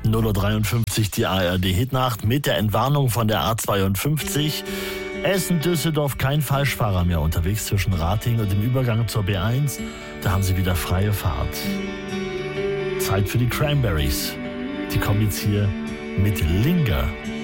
0:53 Uhr die ARD-Hitnacht mit der Entwarnung von der A52. Essen-Düsseldorf, kein Falschfahrer mehr unterwegs zwischen Ratingen und dem Übergang zur B1. Da haben sie wieder freie Fahrt. Zeit für die Cranberries. Die kommen jetzt hier mit Linger.